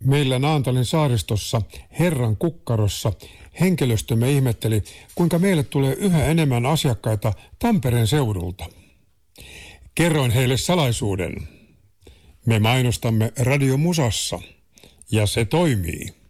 Meillä Naantalin saaristossa Herran kukkarossa henkilöstömme ihmetteli, kuinka meille tulee yhä enemmän asiakkaita Tampereen seudulta. Kerroin heille salaisuuden. Me mainostamme Radio Musassa ja se toimii.